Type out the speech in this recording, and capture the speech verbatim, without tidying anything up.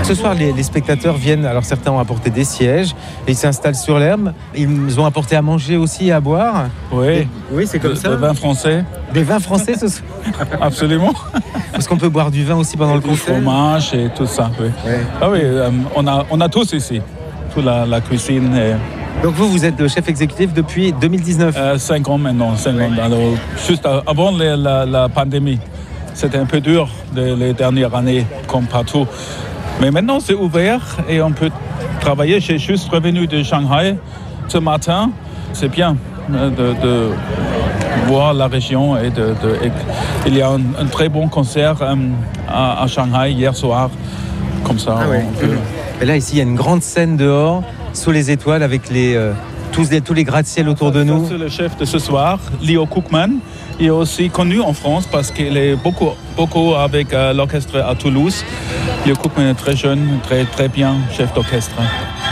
Ce soir, les, les spectateurs viennent, alors certains ont apporté des sièges, et ils s'installent sur l'herbe. Ils ont apporté à manger aussi et à boire. Oui, et, oui c'est comme de, ça. Des vins français. Des vins français ce soir. Absolument. Parce qu'on peut boire du vin aussi pendant et le concert. Du fromage et tout ça, oui. Ouais. Ah oui, euh, on, a, on a tous ici, toute la, la cuisine. Et... Donc vous, vous êtes le chef exécutif depuis deux mille dix-neuf. Euh, cinq ans maintenant, cinq ouais. ans. Alors, juste avant la, la, la pandémie. C'était un peu dur les, les dernières années, comme partout. Mais maintenant, c'est ouvert et on peut travailler. J'ai juste revenu de Shanghai ce matin. C'est bien de, de voir la région. Et, de, de, et il y a un, un très bon concert euh, à, à Shanghai hier soir. Comme ça, ah ouais. peut... Et là, ici, il y a une grande scène dehors, sous les étoiles, avec les, euh, tous, les, tous les gratte-ciel autour de nous. C'est le chef de ce soir, Leo Cookman. Il est aussi connu en France parce qu'il est beaucoup, beaucoup avec euh, l'orchestre à Toulouse. Leo Cookman est très jeune, très, très bien chef d'orchestre.